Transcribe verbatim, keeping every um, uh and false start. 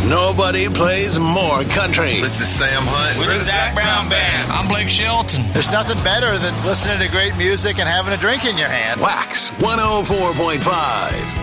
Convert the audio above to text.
Nobody plays more country. This is Sam Hunt. We're the Zach Brown Band. I'm Blake Shelton. There's nothing better than listening to great music and having a drink in your hand. Wax one oh four point five.